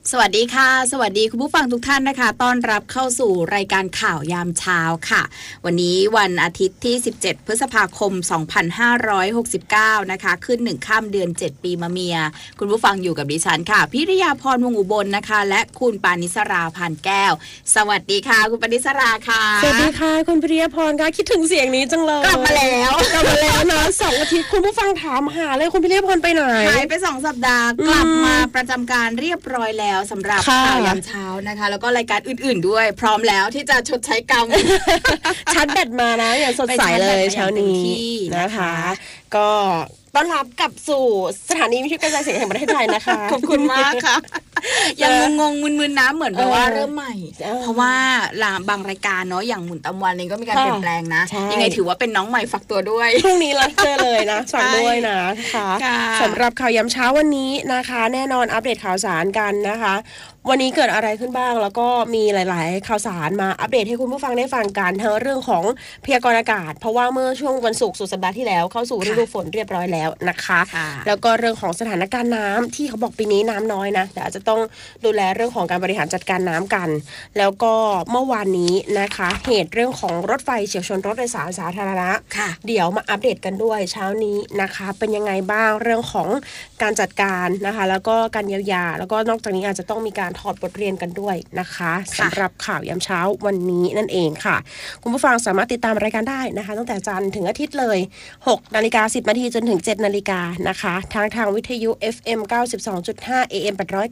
สวัสดีค่ะสวัสดีคุณผู้ฟังทุกท่านนะคะต้อนรับเข้าสู่รายการข่าวยามเช้าค่ะวันนี้วันอาทิตย์ที่17พฤษภาคม2569นะคะขึ้น1ค่ำเดือน7ปีมะเมียคุณผู้ฟังอยู่กับดิฉันค่ะพิริยาพรวงอุบลนะคะและคุณปานิสราพานแก้วสวัสดีค่ะคุณปานิสราค่ะสวัสดีค่ะคุณพิริยาพรค่ะคิดถึงเสียงนี้จังเลยกลับมาแล้วนะ2 อาทิตย์คุณผู้ฟังถามหาเลยคุณพิริยาพรไปไหนหายไป2 สัปดาห์กลับมาประจำการเรียบร้อยแล้วสำหรับข่าวยามเช้านะคะแล้วก็รายการอื่นๆด้วยพร้อมแล้วที่จะชดใช้กรรมชาร์จแบตมานะอย่างสดใสเลยเช้านี้นะคะก็ต้อนรับกลับสู่สถานีวิทยุกระจายเสียงแห่งประเทศไทยนะคะขอบคุณมากค่ะยังงงๆมึนๆนะเหมือนแบบว่าเริ่มใหม่เพราะว่าบางรายการเนาะอย่างหมุนตำวันเองก็มีการเปลี่ยนแปลงนะยังไงถือว่าเป็นน้องใหม่ฝากตัวด้วยพรุ่งนี้เราเจอเลยนะฝากด้วยนะคะสำหรับข่าวยามเช้าวันนี้นะคะแน่นอนอัปเดตข่าวสารกันนะคะวันนี้เกิดอะไรขึ้นบ้างแล้วก็มีหลายๆข่าวสารมาอัปเดตให้คุณผู้ฟังได้ฟังกันทั้งเรื่องของพยากรณ์อากาศเพราะว่าเมื่อช่วงวันศุกร์สุดสัปดาห์ที่แล้วเข้าสู่ฤดูฝนเรียบร้อยแล้วนะคะแล้วก็เรื่องของสถานการณ์น้ำที่เขาบอกปีนี้น้ำน้อยนะแต่อาจจะต้องดูแลเรื่องของการบริหารจัดการน้ำกันแล้วก็เมื่อวานนี้นะคะเหตุเรื่องของรถไฟเฉี่ยวชนรถโดยสารสาธารณะเดี๋ยวมาอัปเดตกันด้วยเช้านี้นะคะเป็นยังไงบ้างเรื่องของการจัดการนะคะแล้วก็การเยียวยาแล้วก็นอกจากนี้อาจจะต้องมีการถอดบทเรียนกันด้วยนะคะสำหรับข่าวยามเช้าวันนี้นั่นเองค่ะคุณผู้ฟังสามารถติดตามรายการได้นะคะตั้งแต่จันทร์ถึงอาทิตย์เลย 6:10 น.จนถึง 7:00 น.นะคะทางวิทยุ FM 92.5 AM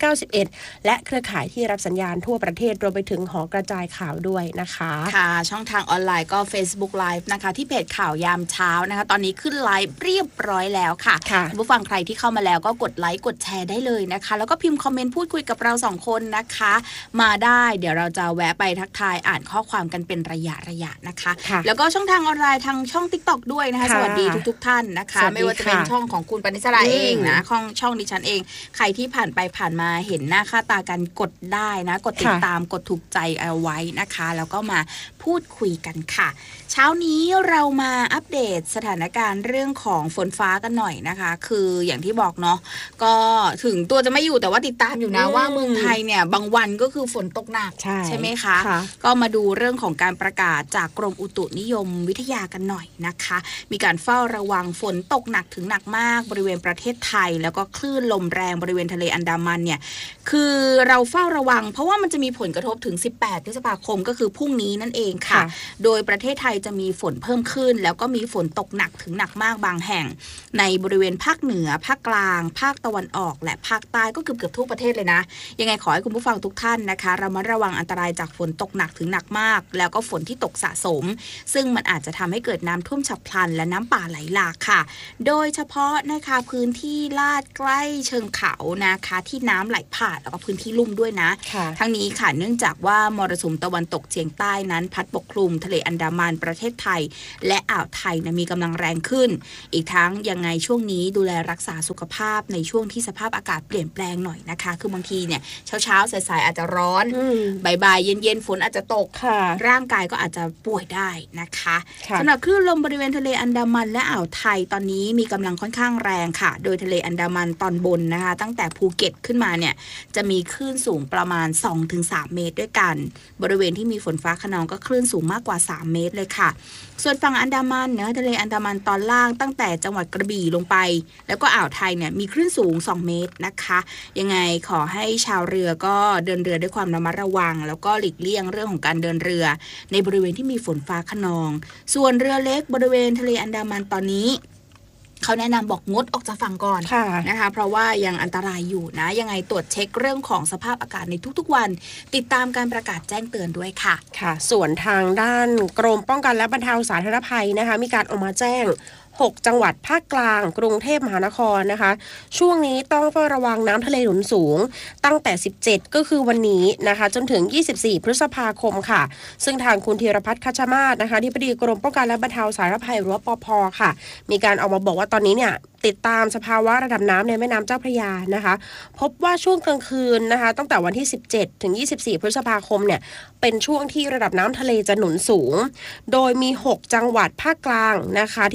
891และเครือข่ายที่รับสัญญาณทั่วประเทศรวมไปถึงหอกระจายข่าวด้วยนะคะค่ะช่องทางออนไลน์ก็ Facebook Live นะคะที่เพจข่าวยามเช้านะคะตอนนี้ขึ้นไลฟ์เรียบร้อยแล้วค่ะคุณผู้ฟังใครที่เข้ามาแล้วก็กดไลค์กดแชร์ได้เลยนะคะแล้วก็พิมพ์คอมเมนต์พูดคุยกับเรา2 คนนะคะมาได้เดี๋ยวเราจะแวะไปทักทายอ่านข้อความกันเป็นระยะนะคะแล้วก็ช่องทางออนไลน์ทางช่อง TikTok ด้วยนะคะสวัสดีทุกท่านนะคะไม่ว่าจะเป็นช่องของคุณปณิสราเองนะช่องดิฉันเองใครที่ผ่านไปผ่านมาเห็นหน้าค่าตากันกดได้นะกดติดตามกดถูกใจเอาไว้นะคะแล้วก็มาพูดคุยกันค่ะเช้านี้เรามาอัปเดตสถานการณ์เรื่องของฝนฟ้ากันหน่อยนะคะคืออย่างที่บอกเนาะก็ถึงตัวจะไม่อยู่แต่ว่าติดตามอยู่นะว่าเมืองไทยเนี่ยบางวันก็คือฝนตกหนักใช่ไหมคะก็มาดูเรื่องของการประกาศจากกรมอุตุนิยมวิทยากันหน่อยนะคะมีการเฝ้าระวังฝนตกหนักถึงหนักมากบริเวณประเทศไทยแล้วก็คลื่นลมแรงบริเวณทะเลอันดามันเนี่ยคือเราเฝ้าระวังเพราะว่ามันจะมีผลกระทบถึง18พฤษภาคมก็คือพรุ่งนี้นั่นเองค่ะโดยประเทศไทยจะมีฝนเพิ่มขึ้นแล้วก็มีฝนตกหนักถึงหนักมากบางแห่งในบริเวณภาคเหนือภาคกลางภาคตะวันออกและภาคใต้ก็เกือบทุกประเทศเลยนะยังไงขอให้คุณผู้ฟังทุกท่านนะคะระมัดระวังอันตรายจากฝนตกหนักถึงหนักมากแล้วก็ฝนที่ตกสะสมซึ่งมันอาจจะทำให้เกิดน้ำท่วมฉับพลันและน้ำป่าไหลหลากค่ะโดยเฉพาะนะคะพื้นที่ลาดใกล้เชิงเขานะคะที่น้ำไหลผ่านแล้วก็พื้นที่ลุ่มด้วยนะทั้งนี้ค่ะเนื่องจากว่ามรสุมตะวันตกเฉียงใต้นั้นพัดปกคลุมทะเลอันดามันประเทศไทยและอ่าวไทยมีกำลังแรงขึ้นอีกทั้งยังไงช่วงนี้ดูแลรักษาสุขภาพในช่วงที่สภาพอากาศเปลี่ยนแปลงหน่อยนะคะคือบางทีเนี่ยเช้าสายๆอาจจะร้อนบ่ายๆเย็นๆฝนอาจจะตกร่างกายก็อาจจะป่วยได้นะคะสำหรับคลื่นลมบริเวณทะเลอันดามันและอ่าวไทยตอนนี้มีกำลังค่อนข้างแรงค่ะโดยทะเลอันดามันตอนบนนะคะตั้งแต่ภูเก็ตขึ้นมาเนี่ยจะมีคลื่นสูงประมาณ 2-3 เมตรด้วยกันบริเวณที่มีฝนฟ้าคะนองก็คลื่นสูงมากกว่า3 เมตรเลยค่ะส่วนฝั่งอันดามันเนื้อทะเลอันดามันตอนล่างตั้งแต่จังหวัดกระบี่ลงไปแล้วก็อ่าวไทยเนี่ยมีคลื่นสูง2 เมตรนะคะยังไงขอให้ชาวเรือก็เดินเรือด้วยความระมัดระวังแล้วก็หลีกเลี่ยงเรื่องของการเดินเรือในบริเวณที่มีฝนฟ้าคะนองส่วนเรือเล็กบริเวณทะเลอันดามันตอนนี้เขาแนะนำบอกงดออกจากฝั่งก่อนนะคะเพราะว่ายังอันตรายอยู่นะยังไงตรวจเช็คเรื่องของสภาพอากาศในทุกๆวันติดตามการประกาศแจ้งเตือนด้วยค่ะส่วนทางด้านกรมป้องกันและบรรเทาสาธารณภัยนะคะมีการออกมาแจ้ง6 จังหวัดภาคกลางกรุงเทพมหานครนะคะช่วงนี้ต้องเฝ้าระวังน้ำทะเลหนุนสูงตั้งแต่17ก็คือวันนี้นะคะจนถึง24พฤษภาคมค่ะซึ่งทางคุณธีรพัฒน์คัชมาศนะคะที่ปรึกษากรมป้องกันและบรรเทาสาธารณภัยหรือว่าปภ.ค่ะมีการออกมาบอกว่าตอนนี้เนี่ยติดตามสภาวะระดับน้ำในแม่น้ำเจ้าพระยานะคะพบว่าช่วงกลางคืนนะคะตั้งแต่วันที่17ถึง24พฤษภาคมเนี่ยเป็นช่วงที่ระดับน้ำทะเลจะหนุนสูงโดยมี6 จังหวัดภาคกลางนะคะที่ต้องเฝ้า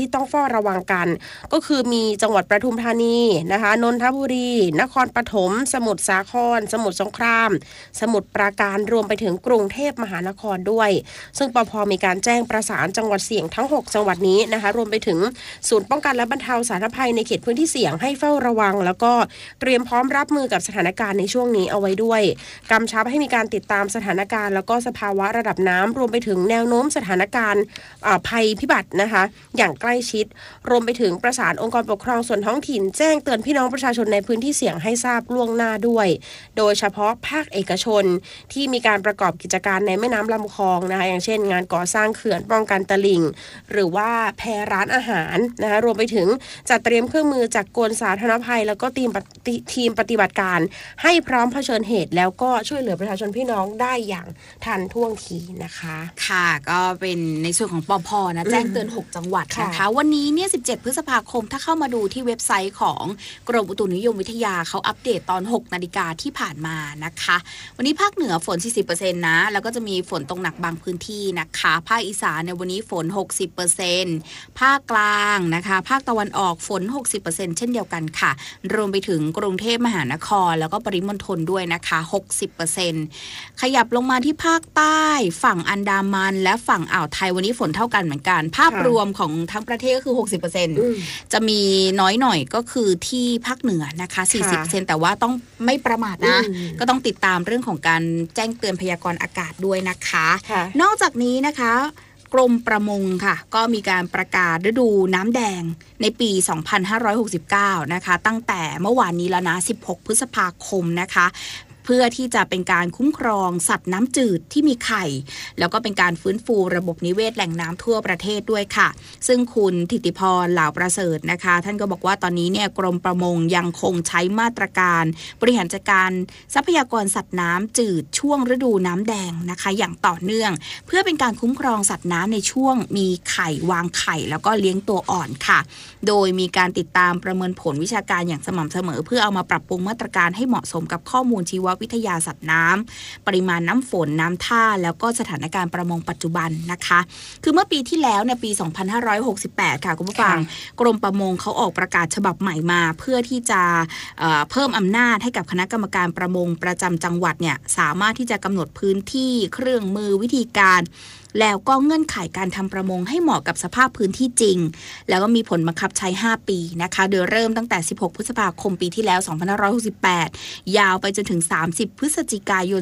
ระวังกันก็คือมีจังหวัดปทุมธานีนะคะนนทบุรีนครปฐมสมุทรสาครสมุทรสงครามสมุทรปราการรวมไปถึงกรุงเทพมหานครด้วยซึ่งปภ.มีการแจ้งประสานจังหวัดเสี่ยงทั้ง6จังหวัดนี้นะคะรวมไปถึงศูนย์ป้องกันและบรรเทาสาธารณภัยในเขตพื้นที่เสี่ยงให้เฝ้าระวังแล้วก็เตรียมพร้อมรับมือกับสถานการณ์ในช่วงนี้เอาไว้ด้วยกำชับให้มีการติดตามสถานการณ์แล้วก็สภาวะระดับน้ำรวมไปถึงแนวโน้มสถานการณ์ภัยพิบัตินะคะอย่างใกล้ชิดรวมไปถึงประสานองค์กรปกครองส่วนท้องถิ่นแจ้งเตือนพี่น้องประชาชนในพื้นที่เสี่ยงให้ทราบล่วงหน้าด้วยโดยเฉพาะภาคเอกชนที่มีการประกอบกิจการในแม่น้ำลำคลองนะคะอย่างเช่นงานก่อสร้างเขื่อนป้องกันตลิ่งหรือว่าแพร้านอาหารนะคะรวมไปถึงจัดเตรียมเครื่องมือจากกรมสาธารณภัยแล้วก็ทีมปฏิบัติการให้พร้อมเผชิญเหตุแล้วก็ช่วยเหลือประชาชนพี่น้องได้อย่างทันท่วงทีนะคะค่ะก็เป็นในส่วนของปภ.นะแจ้งเตือน6จังหวัดนะคะวันนี้เนี่ย17พฤษภาคมถ้าเข้ามาดูที่เว็บไซต์ของกรมอุตุนิยมวิทยาเขาอัปเดตตอน 6 นาฬิกาที่ผ่านมานะคะวันนี้ภาคเหนือฝน 40% นะแล้วก็จะมีฝนตกหนักบางพื้นที่นะคะภาคอีสานในวันนี้ฝน 60% ภาคกลางนะคะภาคตะวันออกฝน 60% เช่นเดียวกันค่ะรวมไปถึงกรุงเทพมหานครแล้วก็ปริมณฑลด้วยนะคะ 60% ขยับลงมาที่ภาคใต้ฝั่งอันดามันและฝั่งอ่าวไทยวันนี้ฝนเท่ากันเหมือนกันภาพรวมของทั้งประเทศก็คือ 60% จะมีน้อยหน่อยก็คือที่ภาคเหนือนะคะ 40% แต่ว่าต้องไม่ประมาทนะก็ต้องติดตามเรื่องของการแจ้งเตือนพยากรณ์อากาศด้วยนะคะนอกจากนี้นะคะกรมประมงค่ะก็มีการประกาศฤดูน้ำแดงในปี 2569 นะคะตั้งแต่เมื่อวานนี้แล้วนะ 16 พฤษภาคมนะคะเพื่อที่จะเป็นการคุ้มครองสัตว์น้ำจืดที่มีไข่แล้วก็เป็นการฟื้นฟูระบบนิเวศแหล่งน้ำทั่วประเทศด้วยค่ะซึ่งคุณธิติพรเหล่าประเสริฐนะคะท่านก็บอกว่าตอนนี้เนี่ยกรมประมงยังคงใช้มาตรการบริหารจัดการทรัพยากรสัตว์น้ำจืดช่วงฤดูน้ำแดงนะคะอย่างต่อเนื่องเพื่อเป็นการคุ้มครองสัตว์น้ำในช่วงมีไข่วางไข่แล้วก็เลี้ยงตัวอ่อนค่ะโดยมีการติดตามประเมินผลวิชาการอย่างสม่ำเสมอเพื่อเอามาปรับปรุงมาตรการให้เหมาะสมกับข้อมูลชีววิทยาสัตว์น้ำปริมาณน้ำฝนน้ำท่าแล้วก็สถานการณ์ประมงปัจจุบันนะคะคือเมื่อปีที่แล้วในปี 2568 ค่ะคุณผู้ฟังกรมประมงเขาออกประกาศฉบับใหม่มาเพื่อที่จะเพิ่มอำนาจให้กับคณะกรรมการประมงประจำจังหวัดเนี่ยสามารถที่จะกำหนดพื้นที่เครื่องมือวิธีการแล้วก็เงื่อนไขการทำประมงให้เหมาะกับสภาพพื้นที่จริงแล้วก็มีผลบังคับใช้5ปีนะคะโดยเริ่มตั้งแต่16พฤษภาคมปีที่แล้ว2568ยาวไปจนถึง30พฤศจิกายน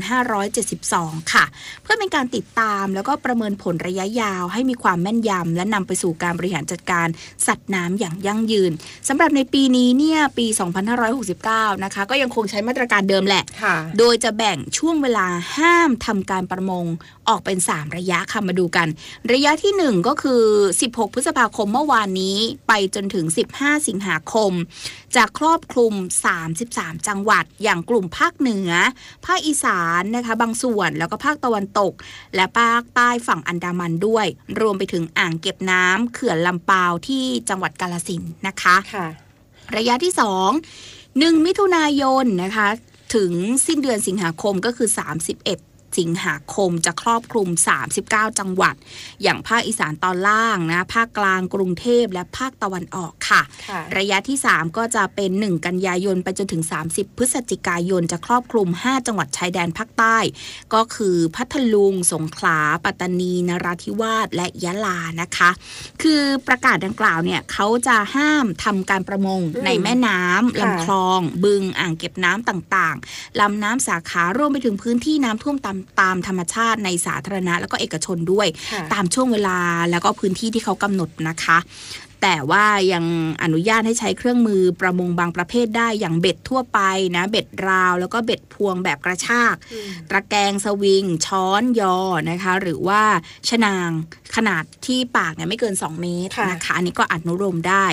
2572ค่ะเพื่อเป็นการติดตามแล้วก็ประเมินผลระยะยาวให้มีความแม่นยำและนำไปสู่การบริหารจัดการสัตว์น้ำอย่างยั่งยืนสำหรับในปีนี้เนี่ยปี2569นะคะก็ยังคงใช้มาตรการเดิมแหละโดยจะแบ่งช่วงเวลาห้ามทำการประมงออกเป็น3ระยะค่ะมาดูกันระยะที่1ก็คือ16พฤษภาคมเมื่อวานนี้ไปจนถึง15สิงหาคมจะครอบคลุม33จังหวัดอย่างกลุ่มภาคเหนือภาคอีสานนะคะบางส่วนแล้วก็ภาคตะวันตกและภาคใต้ฝั่งอันดามันด้วยรวมไปถึงอ่างเก็บน้ำเขื่อนลำปาวที่จังหวัดกาฬสินธุ์นะคะระยะที่2 1 มิถุนายนนะคะถึงสิ้นเดือนสิงหาคมก็คือ31สิงหาคมจะครอบคลุม39จังหวัดอย่างภาคอีสานตอนล่างนะภาคกลางกรุงเทพและภาคตะวันออกค่ะระยะที่3ก็จะเป็น1กันยายนไปจนถึง30พฤศจิกายนจะครอบคลุม5จังหวัดชายแดนภาคใต้ก็คือพัทลุงสงขลาปัตตานีนราธิวาสและยะลานะคะคือประกาศดังกล่าวเนี่ยเขาจะห้ามทำการประมงในแม่น้ำลำคลองบึงอ่างเก็บน้ำต่างๆลำน้ำสาขารวมไปถึงพื้นที่น้ำท่วมตามธรรมชาติในสาธารณะแล้วก็เอกชนด้วยตามช่วงเวลาแล้วก็พื้นที่ที่เขากำหนดนะคะแต่ว่ายังอนุญาตให้ใช้เครื่องมือประมงบางประเภทได้อย่างเบ็ดทั่วไปนะเบ็ดราวแล้วก็เบ็ดพวงแบบกระชากตะแกรงสวิงช้อนยอนะคะหรือว่าชนางขนาดที่ปากเนี่ยไม่เกิน2 เมตรนะคะอันนี้ก็อนุโลมได้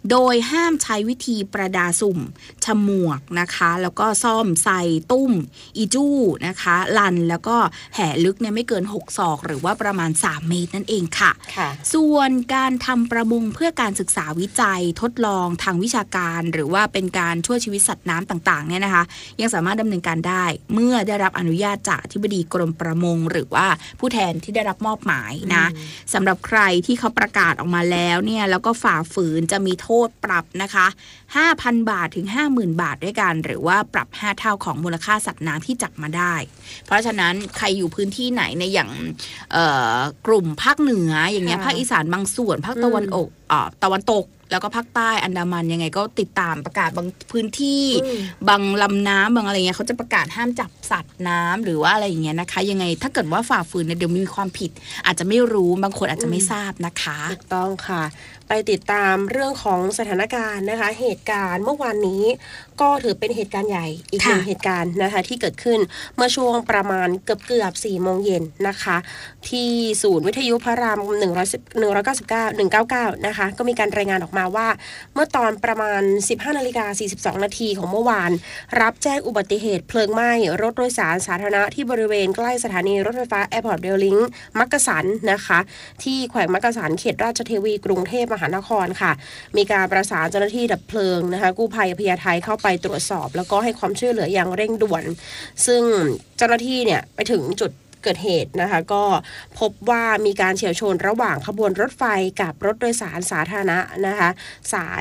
โดยห้ามใช้วิธีประดาสุ่มฉมวกนะคะแล้วก็ซ่อมใส่ตุ้มอีจู้นะคะลันแล้วก็แห่ลึกเนี่ยไม่เกิน6 ศอกหรือว่าประมาณ3 เมตรนั่นเองค่ะส่วนการทำประมงเพื่อการศึกษาวิจัยทดลองทางวิชาการหรือว่าเป็นการช่วยชีวิตสัตว์น้ำต่างๆเนี่ยนะคะยังสามารถดำเนินการได้เมื่อได้รับอนุญาตจากอธิบดีกรมประมงหรือว่าผู้แทนที่ได้รับมอบหมายนะสำหรับใครที่เขาประกาศออกมาแล้วเนี่ยแล้วก็ฝ่าฝืนจะมีโทษปรับนะคะ 5,000 บาทถึง 50,000 บาทด้วยกันหรือว่าปรับ5 เท่าของมูลค่าสัตว์น้ำที่จับมาได้เพราะฉะนั้นใครอยู่พื้นที่ไหนในอย่างกลุ่มภาคเหนืออย่างเงี้ยภาคอีสานบางส่วนภาคตะวันตกแล้วก็ภาคใต้อันดามันยังไงก็ติดตามประกาศบางพื้นที่บางลำน้ำบางอะไรเงี้ยเขาจะประกาศห้ามจับสัตว์น้ำหรือว่าอะไรอย่างเงี้ยนะคะยังไงถ้าเกิดว่าฝ่าฝืนเนี่ยเดี๋ยวมีความผิดอาจจะไม่รู้บางคนอาจจะไม่ทราบนะคะถูกต้องค่ะไปติดตามเรื่องของสถานการณ์นะคะเหตุการณ์เมื่อวานนี้ก็ถือเป็นเหตุการณ์ใหญ่อีกหนึ่งเหตุการณ์นะคะที่เกิดขึ้นเมื่อช่วงประมาณเกือบ 4 โมงเย็นนะคะที่ศูนย์วิทยุพระราม199นะคะก็มีการรายงานออกมาว่าเมื่อตอนประมาณ 15:42 นาทีของเมื่อวานรับแจ้งอุบัติเหตุเพลิงไหม้รถโดยสารสาธารณะที่บริเวณใกล้สถานีรถไฟฟ้าแอร์พอร์ตเรลลิงก์มักกะสันนะคะที่แขวงมักกะสันเขตราชเทวีกรุงเทพมหานครค่ะมีการประสานเจ้าหน้าที่ดับเพลิงนะคะกู้ภัยพญาไทเข้าไปตรวจสอบแล้วก็ให้ความช่วยเหลืออย่างเร่งด่วนซึ่งเจ้าหน้าที่เนี่ยไปถึงจุดเกิดเหตุนะคะก็พบว่ามีการเฉี่ยวชนระหว่างขบวนรถไฟกับรถโดยสารสาธารณะนะคะสาย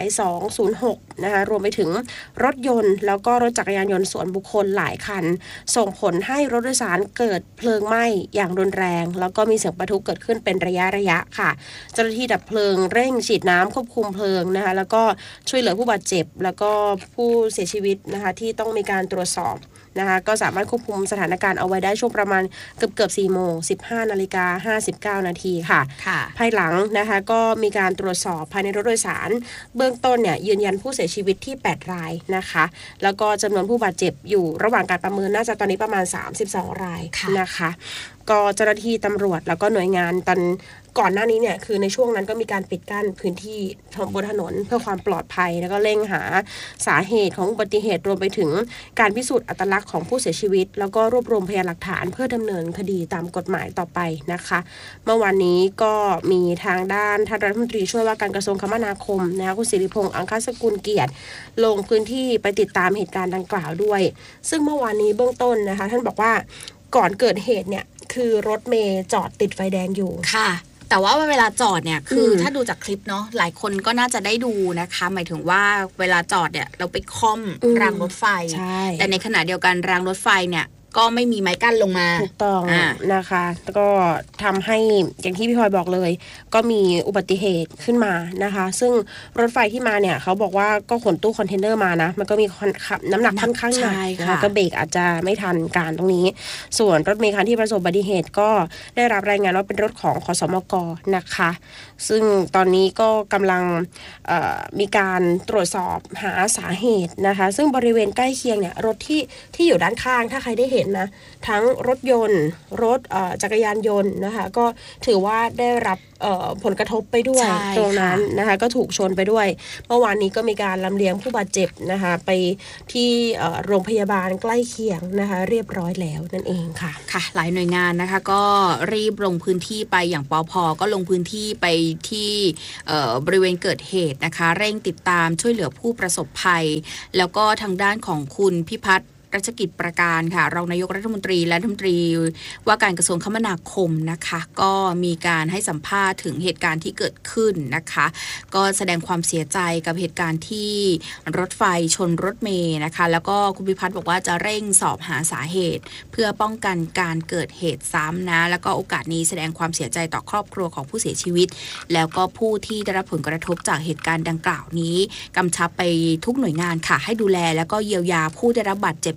206นะคะรวมไปถึงรถยนต์แล้วก็รถจักรยานยนต์ส่วนบุคคลหลายคันส่งผลให้รถโดยสารเกิดเพลิงไหม้อย่างรุนแรงแล้วก็มีเสียงปะทุเกิดขึ้นเป็นระยะค่ะเจ้าหน้าที่ดับเพลิงเร่งฉีดน้ำควบคุมเพลิงนะคะแล้วก็ช่วยเหลือผู้บาดเจ็บแล้วก็ผู้เสียชีวิตนะคะที่ต้องมีการตรวจสอบนะคะก็สามารถควบคุมสถานการณ์เอาไว้ได้ช่วงประมาณเกือบ 4 โมง 15:59 นาทีค่ะภายหลังนะคะก็มีการตรวจสอบภายในรถโดยสารเบื้องต้นเนี่ยยืนยันผู้เสียชีวิตที่8 รายนะคะแล้วก็จำนวนผู้บาดเจ็บอยู่ระหว่างการประเมินน่าจะตอนนี้ประมาณ32 รายนะคะก็เจ้าหน้าที่ตำรวจแล้วก็หน่วยงานก่อนหน้านี้เนี่ยคือในช่วงนั้นก็มีการปิดกั้นพื้นที่บนถนนเพื่อความปลอดภัยแล้วก็เร่งหาสาเหตุของอุบัติเหตุรวมไปถึงการพิสูจน์อัตลักษณ์ของผู้เสียชีวิตแล้วก็รวบรวมพยานหลักฐานเพื่อดำเนินคดีตามกฎหมายต่อไปนะคะเมื่อวานนี้ก็มีทางด้านท่านรัฐมนตรีช่วยว่าการกระทรวงคมนาคมนะคะคุณศิริพงษ์อังคสกุลเกียรติลงพื้นที่ไปติดตามเหตุการณ์ดังกล่าวด้วยซึ่งเมื่อวานนี้เบื้องต้นนะคะท่านบอกว่าก่อนเกิดเหตุเนี่ยคือรถเมย์จอดติดไฟแดงอยู่ค่ะแต่ว่าเวลาจอดเนี่ยคือถ้าดูจากคลิปเนาะหลายคนก็น่าจะได้ดูนะคะหมายถึงว่าเวลาจอดเนี่ยเราไปค่อมรางรถไฟแต่ในขณะเดียวกันรางรถไฟเนี่ยก็ไม่มีไม้กั้นลงมาถูกต้องนะคะก็ทำให้อย่างที่พี่พลอยบอกเลยก็มีอุบัติเหตุขึ้นมานะคะซึ่งรถไฟที่มาเนี่ยเขาบอกว่าก็ขนตู้คอนเทนเนอร์มานะมันก็มีน้ำหนักค่อนข้างหนักนะคะก็เบรกอาจจะไม่ทันการตรงนี้ส่วนรถเมล์คันที่ประสบอุบัติเหตุก็ได้รับรายงานว่าเป็นรถของขสมก.นะคะซึ่งตอนนี้ก็กำลังมีการตรวจสอบหาสาเหตุนะคะซึ่งบริเวณใกล้เคียงเนี่ยรถที่อยู่ด้านข้างถ้าใครได้เห็นนะทั้งรถยนต์รถจักรยานยนต์นะคะก็ถือว่าได้รับผลกระทบไปด้วยตรงนั้นนะคะก็ถูกชนไปด้วยเมื่อวานนี้ก็มีการลำเลียงผู้บาดเจ็บนะคะไปที่โรงพยาบาลใกล้เคียงนะคะเรียบร้อยแล้วนั่นเองค่ะค่ะหลายหน่วยงานนะคะก็รีบลงพื้นที่ไปอย่างปภ.ก็ลงพื้นที่ไปที่บริเวณเกิดเหตุนะคะเร่งติดตามช่วยเหลือผู้ประสบภัยแล้วก็ทางด้านของคุณพิพัฒน์รัชกิจประการค่ะรองนายกรัฐมนตรีและรัฐมนตรีว่าการกระทรวงคมนาคมนะคะก็มีการให้สัมภาษณ์ถึงเหตุการณ์ที่เกิดขึ้นนะคะก็แสดงความเสียใจกับเหตุการณ์ที่รถไฟชนรถเมล์นะคะแล้วก็คุณพิพัฒน์บอกว่าจะเร่งสอบหาสาเหตุเพื่อป้องกันการเกิดเหตุซ้ำนะแล้วก็โอกาสนี้แสดงความเสียใจต่อครอบครัวของผู้เสียชีวิตแล้วก็ผู้ที่ได้รับผลกระทบจากเหตุการณ์ดังกล่าวนี้กำชับไปทุกหน่วยงานค่ะให้ดูแลแล้วก็เยียวยาผู้ได้รับบาดเจ็บ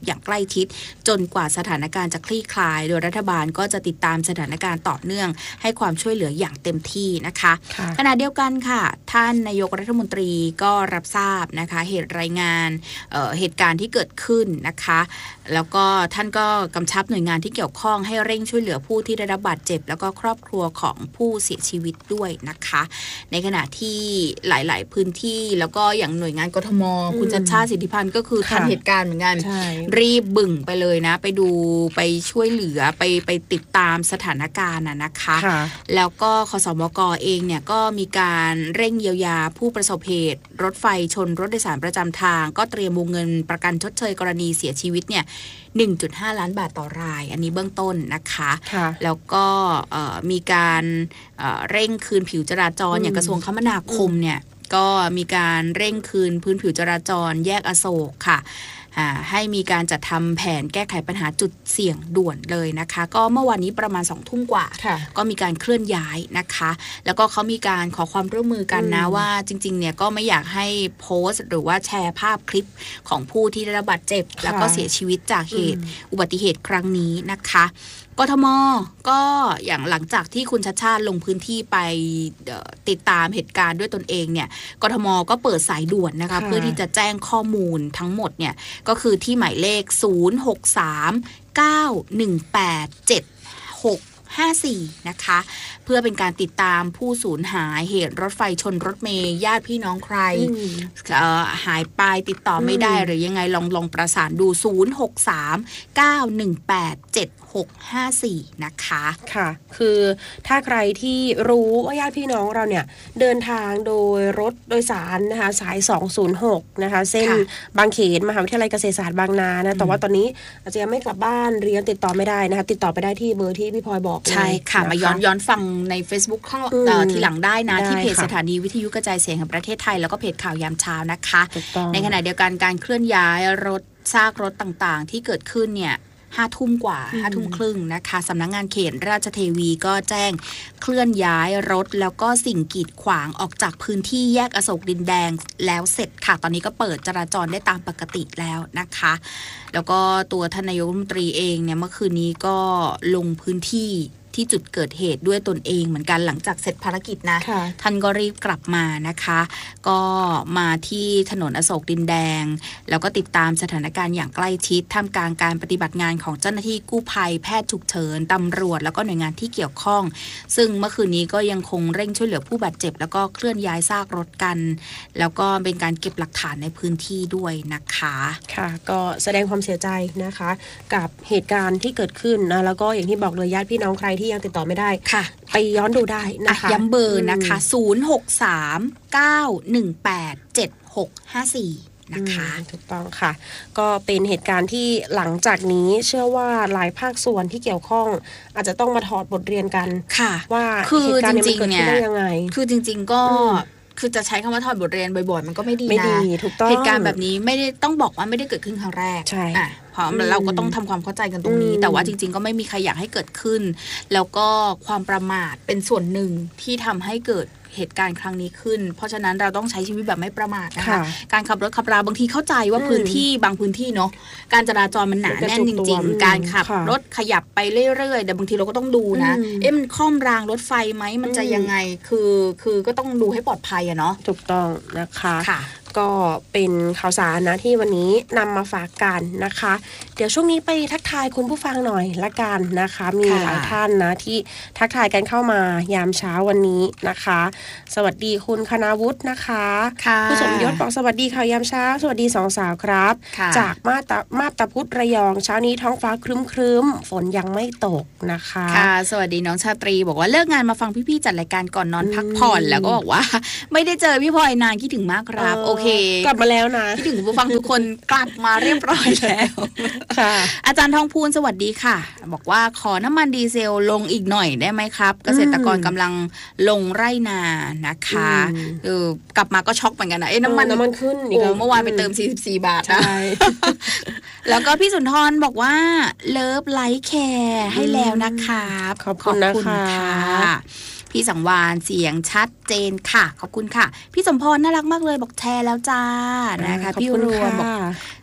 อย่างใกล้ชิดจนกว่าสถานการณ์จะคลี่คลายโดยรัฐบาลก็จะติดตามสถานการณ์ต่อเนื่องให้ความช่วยเหลืออย่างเต็มที่นะคะขณะเดียวกันค่ะท่านนายกรัฐมนตรีก็รับทราบนะคะเหตุรายงานเหตุการณ์ที่เกิดขึ้นนะคะแล้วก็ท่านก็กำชับหน่วยงานที่เกี่ยวข้องให้เร่งช่วยเหลือผู้ที่ได้รับบาดเจ็บแล้วก็ครอบครัวของผู้เสียชีวิตด้วยนะคะในขณะที่หลายๆพื้นที่แล้วก็อย่างหน่วยงานกทมคุณชัชชาติสิทธิพันธ์ก็คือทันเหตุการณ์เหมือนกันรีบบึ่งไปเลยนะไปดูไปช่วยเหลือไปติดตามสถานการณ์นะคะแล้วก็คสมก.เองเนี่ยก็มีการเร่งเยียวยาผู้ประสบเหตุรถไฟชนรถโดยสารประจำทางก็เตรียมวงเงินประกันชดเชยกรณีเสียชีวิตเนี่ย 1.5 ล้านบาทต่อรายอันนี้เบื้องต้นนะคะแล้วก็มีการเร่งคืนผิวจราจรอย่างกระทรวงคมนาคมเนี่ยก็มีการเร่งคืนพื้นผิวจราจรแยกอโศกค่ะให้มีการจัดทำแผนแก้ไขปัญหาจุดเสี่ยงด่วนเลยนะคะก็เมื่อวานนี้ประมาณ 20:00 น.กว่าก็มีการเคลื่อนย้ายนะคะแล้วก็เขามีการขอความร่วมมือกันนะว่าจริงๆเนี่ยก็ไม่อยากให้โพสต์หรือว่าแชร์ภาพคลิปของผู้ที่ได้รับบาดเจ็บแล้วก็เสียชีวิตจากเหตุอุบัติเหตุครั้งนี้นะคะกทม.ก็อย่างหลังจากที่คุณชัชชาติลงพื้นที่ไปติดตามเหตุการณ์ด้วยตนเองเนี่ยกทม.ก็เปิดสายด่วนนะคะเพื่อที่จะแจ้งข้อมูลทั้งหมดเนี่ยก็คือที่หมายเลข 063-918-7654 นะคะเพื่อเป็นการติดตามผู้สูญหายเหตุรถไฟชนรถเมล์ญาติพี่น้องใครหายไปติดต่อไม่ได้หรือยังไงลองประสานดู 063-918-7654 นะคะค่ะคือถ้าใครที่รู้ว่าญาติพี่น้องเราเนี่ยเดินทางโดยรถโดยสารนะคะสาย206นะคะเส้นบางเขนมหาวิทยาลัยเกษตรศาสตร์บางนานะแต่ว่าตอนนี้อาจจะยังไม่กลับบ้านเรียนติดต่อไม่ได้นะคะติดต่อไปได้ที่เบอร์ที่พี่พลอยบอกใช่ค่ะมาย้อนฟังใน Facebook ข้างทีหลังได้นะที่เพจสถานีวิทยุกระจายเสียงแห่งประเทศไทยแล้วก็เพจข่าวยามเช้านะคะในขณะเดียวกันการเคลื่อนย้ายรถซากรถต่างๆที่เกิดขึ้นเนี่ย5 ทุ่มกว่า5 ทุ่มครึ่งนะคะสำนักงานเขตราชเทวีก็แจ้งเคลื่อนย้ายรถแล้วก็สิ่งกีดขวางออกจากพื้นที่แยกอโศกดินแดงแล้วเสร็จค่ะตอนนี้ก็เปิดจราจรได้ตามปกติแล้วนะคะแล้วก็ตัวท่านนายกรัฐมนตรีเองเนี่ยเมื่อคืนนี้ก็ลงพื้นที่ที่จุดเกิดเหตุด้วยตนเองเหมือนกันหลังจากเสร็จภารกิจนะท่านก็รีบกลับมานะคะก็มาที่ถนนอโศกดินแดงแล้วก็ติดตามสถานการณ์อย่างใกล้ชิดท่ามกลางการปฏิบัติงานของเจ้าหน้าที่กู้ภัยแพทย์ฉุกเฉินตำรวจแล้วก็หน่วยงานที่เกี่ยวข้องซึ่งเมื่อคืนนี้ก็ยังคงเร่งช่วยเหลือผู้บาดเจ็บแล้วก็เคลื่อนย้ายซากรถกันแล้วก็เป็นการเก็บหลักฐานในพื้นที่ด้วยนะคะค่ะก็แสดงความเสียใจนะคะกับเหตุการณ์ที่เกิดขึ้นนะแล้วก็อย่างที่บอกเลยญาติพี่น้องใครที่ยังติดต่อไม่ได้ไปย้อนดูได้นะคะย้ำเบอร์นะคะ063-918-7654นะคะถูกต้องค่ะก็เป็นเหตุการณ์ที่หลังจากนี้เชื่อว่าหลายภาคส่วนที่เกี่ยวข้องอาจจะต้องมาถอดบทเรียนกันว่าเหตุการณ์นี้มันเกิดขึ้นได้ยังไงคือจริงๆก็คือจะใช้คำว่าถอดบทเรียนบ่อยๆมันก็ไม่ดีนะถูกต้องเหตุการณ์แบบนี้ไม่ได้ต้องบอกว่าไม่ได้เกิดขึ้นครั้งแรกใช่เพราะเราก็ต้องทำความเข้าใจกันตรงนี้แต่ว่าจริงๆก็ไม่มีใครอยากให้เกิดขึ้นแล้วก็ความประมาทเป็นส่วนหนึ่งที่ทำให้เกิดเหตุการณ์ครั้งนี้ขึ้นเพราะฉะนั้นเราต้องใช้ชีวิตแบบไม่ประมาทนะคะการขับรถขับราบางทีเข้าใจว่าพื้นที่บางพื้นที่เนาะการจราจรมันหนาแน่นจริงๆการขับรถขยับไปเรื่อยๆแต่บางทีเราก็ต้องดูนะมันค่อมรางรถไฟไหมมันจะยังไงคือก็ต้องดูให้ปลอดภัยอะเนาะถูกต้องนะคะก็เป็นข่าวสารนะที่วันนี้นำมาฝากกันนะคะเดี๋ยวช่วงนี้ไปทักทายคุณผู้ฟังหน่อยละกันนะคะมีหลายท่านนะที่ทักทายกันเข้ามายามเช้าวันนี้นะคะสวัสดีคุณคณาวุฒินะคะผู้สมยศบอกสวัสดีข่าวยามเช้าสวัสดี2 สาวครับจากมาบตาพุธระยองเช้านี้ท้องฟ้าครึ้มฝนยังไม่ตกนะคะค่ะสวัสดีน้องชาตรีบอกว่าเลิกงานมาฟังพี่ๆจัดรายการก่อนนอนพักผ่อนแล้วก็บอกว่าไม่ได้เจอพี่พลอยนานคิดถึงมากครับโอเคกลับมาแล้วนะคิดถึงผู้ฟังทุกคนกลับมาเรียบร้อยแล้วค่ะอาจารย์ทองพูนสวัสดีค่ะบอกว่าขอน้ำมันดีเซลลงอีกหน่อยได้ไหมครับเกษตรกรกำลังลงไร่นานะคะกลับมาก็ช็อกเหมือนกันนะน้ำมันขึ้นอีกเมื่อวานไปเติม44 บาทนะแล้วก็พี่สุนทรบอกว่าเลิฟไลค์แคร์ให้แล้วนะครับขอบคุณนะคะพี่สังวานเสียงชัดเจนค่ะขอบคุณค่ะพี่สมพรน่ารักมากเลยบอกแชร์แล้วจ้านะคะพี่รวมบอก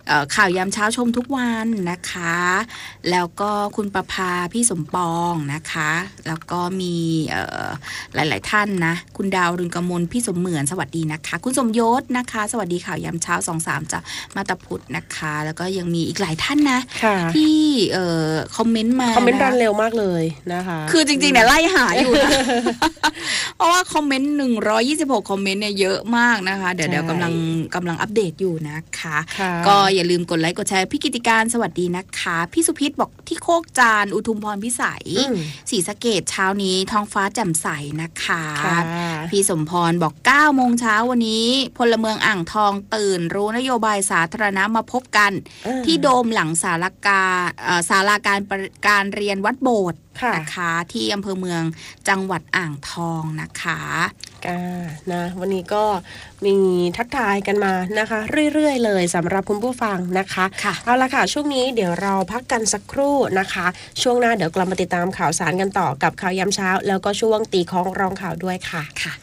ข่าวยามเช้าชมทุกวันนะคะแล้วก็คุณประภาพี่สมปองนะคะแล้วก็มีหลายๆท่านนะคุณดาวรึงกมลพี่สมเหมือนสวัสดีนะคะคุณสมยศนะคะสวัสดีข่าวยามเช้า23จากมาตาพุทธนะคะแล้วก็ยังมีอีกหลายท่านนะที่คอมเมนต์มาคอมเมนต์รันเร็วมากเลยนะคะคือจริงๆเนี่ยไล่หาอยู่นะ เพราะว่าคอมเมนต์126คอมเมนต์เนี่ยเยอะมากนะคะเดี๋ยวกำลังอัปเดตอยู่นะคะก็อย่าลืมกดไลค์กดแชร์พี่กิติการสวัสดีนะคะพี่สุพิษบอกที่โคกจานอุทุมพรพิสัยศรีสะเกษเช้านี้ท้องฟ้าแจ่มใสนะคะพี่สมพรบอก9โมงเช้าวันนี้พลเมืองอ่างทองตื่นรู้นโยบายสาธารณะมาพบกันที่โดมหลังศาลาการเรียนวัดโบสถ์นะคะที่อำเภอเมืองจังหวัดอ่างทองนะคะนะวันนี้ก็มีทักทายกันมานะคะเรื่อยๆเลยสำหรับคุณผู้ฟังนะคะเอาละค่ะช่วงนี้เดี๋ยวเราพักกันสักครู่นะคะช่วงหน้าเดี๋ยวกลับมาติดตามข่าวสารกันต่อกับข่าวยามเช้าแล้วก็ช่วงตีคล้องรองข่าวด้วยค่ะ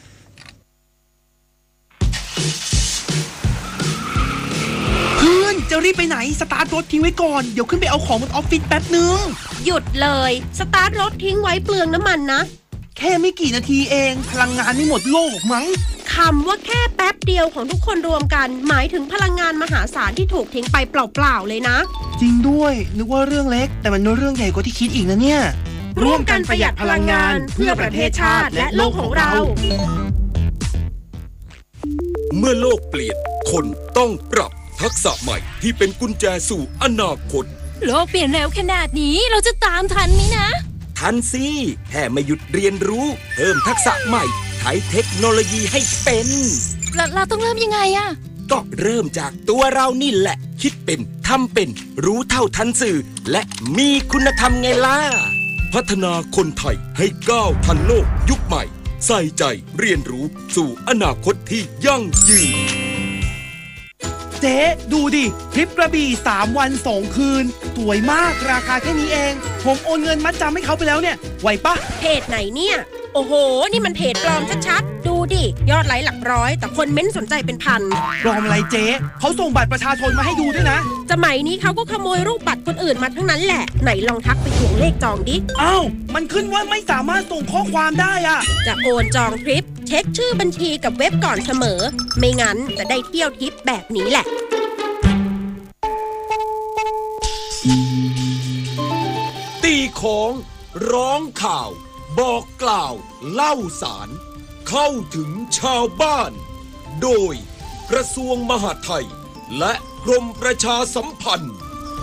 เพื่อนจะรีบไปไหนสตาร์ทรถทิ้งไว้ก่อนเดี๋ยวขึ้นไปเอาของบนออฟฟิศแป๊บนึงหยุดเลยสตาร์ทรถทิ้งไว้เปลืองน้ำมันนะแค่ไม่กี่นาทีเองพลังงานไม่หมดโลกมั้งคำว่าแค่แป๊บเดียวของทุกคนรวมกันหมายถึงพลังงานมหาศาลที่ถูกทิ้งไปเปล่าๆเลยนะจริงด้วยนึกว่าเรื่องเล็กแต่มันเรื่องใหญ่กว่าที่คิดอีกนะเนี่ยร่วมกันประหยัดพลังงานเพื่อประเทศชาติและโลกของเราเมื่อโลกเปลี่ยนคนต้องปรับทักษะใหม่ที่เป็นกุญแจสู่อนาคตโลกเปลี่ยนเร็วขนาดนี้เราจะตามทันไหมนะทันสิแค่ไม่หยุดเรียนรู้เพิ่มทักษะใหม่ใช้เทคโนโลยีให้เป็นเราต้องเริ่มยังไงอะก็เริ่มจากตัวเรานี่แหละคิดเป็นทำเป็นรู้เท่าทันสื่อและมีคุณธรรมไงล่ะพัฒนาคนไทยให้ก้าวทันโลกยุคใหม่ใส่ใจเรียนรู้สู่อนาคตที่ยั่งยืนเจ๊ดูดิทริปกระบี่3วัน2คืนสวยมากราคาแค่นี้เองผมโอนเงินมัดจำให้เขาไปแล้วเนี่ยไหวปะเพจไหนเนี่ยโอ้โหนี่มันเพจปลอมชัดๆดูดิยอดไลค์หลักร้อยแต่คนเม้นสนใจเป็นพันปลอมอะไรเจ๊เขาส่งบัตรประชาชนมาให้ดูด้วยนะสมัยนี้เขาก็ขโมยรูปบัตรคนอื่นมาทั้งนั้นแหละไหนลองทักไปทวงเลขจองดิอ้าวมันขึ้นว่าไม่สามารถส่งข้อความได้อะจะโอนจองทริปเช็คชื่อบัญชีกับเว็บก่อนเสมอไม่งั้นจะได้เที่ยวทริปแบบนี้แหละตีของร้องข่าวบอกกล่าวเล่าสารเข้าถึงชาวบ้านโดยกระทรวงมหาดไทยและกรมประชาสัมพันธ์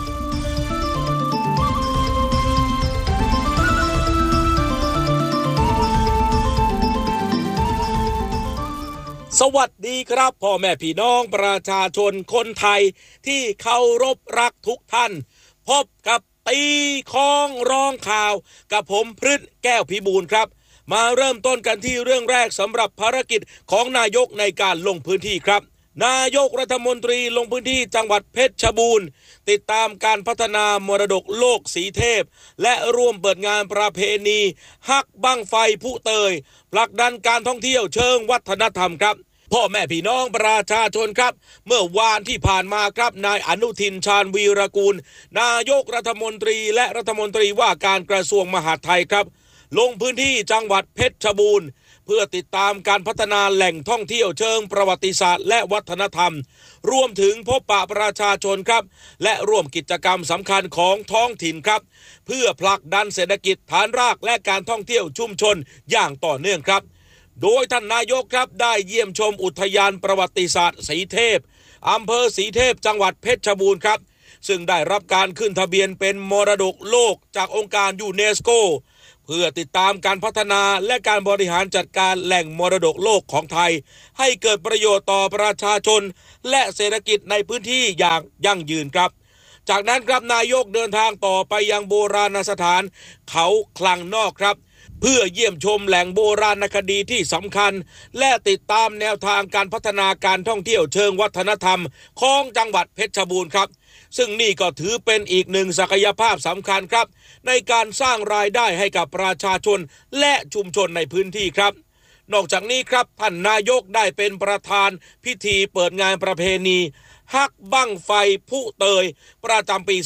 สวัสดีครับพ่อแม่พี่น้องประชาชนคนไทยที่เคารพรักทุกท่านพบกับตีข้องร้องข่าวกับผมพฤทธิ์แก้วพิบูลครับมาเริ่มต้นกันที่เรื่องแรกสำหรับภารกิจของนายกในการลงพื้นที่ครับนายกรัฐมนตรีลงพื้นที่จังหวัดเพชรบูรณ์ติดตามการพัฒนามรดกโลกสีเทพและร่วมเปิดงานประเพณีฮักบั้งไฟผู้เตยผลักดันการท่องเที่ยวเชิงวัฒนธรรมครับพ่อแม่พี่น้องประชาชนครับเมื่อวานที่ผ่านมาครับนายอนุทินชาญวีรกูลนายกรัฐมนตรีและรัฐมนตรีว่าการกระทรวงมหาดไทยครับลงพื้นที่จังหวัดเพชรบูรณ์เพื่อติดตามการพัฒนาแหล่งท่องเที่ยวเชิงประวัติศาสตร์และวัฒนธรรมรวมถึงพบปะประชาชนครับและร่วมกิจกรรมสำคัญของท้องถิ่นครับเพื่อผลักดันเศรษฐกิจฐานรากและการท่องเที่ยวชุมชนอย่างต่อเนื่องครับโดยท่านนายกครับได้เยี่ยมชมอุทยานประวัติศาสตร์สีเทพอำเภอสีเทพจังหวัดเพชรบูรณ์ครับซึ่งได้รับการขึ้นทะเบียนเป็นมรดกโลกจากองค์การยูเนสโกเพื่อติดตามการพัฒนาและการบริหารจัดการแหล่งมรดกโลกของไทยให้เกิดประโยชน์ต่อประชาชนและเศรษฐกิจในพื้นที่อย่างยั่งยืนครับจากนั้นครับนายกเดินทางต่อไปยังโบราณสถานเขาคลังนอกครับเพื่อเยี่ยมชมแหล่งโบราณคดีที่สำคัญและติดตามแนวทางการพัฒนาการท่องเที่ยวเชิงวัฒนธรรมของจังหวัดเพชรบูรณ์ครับซึ่งนี่ก็ถือเป็นอีกหนึ่งศักยภาพสำคัญครับในการสร้างรายได้ให้กับประชาชนและชุมชนในพื้นที่ครับนอกจากนี้ครับท่านนายกได้เป็นประธานพิธีเปิดงานประเพณีฮักบั้งไฟผู้เตยประจำปี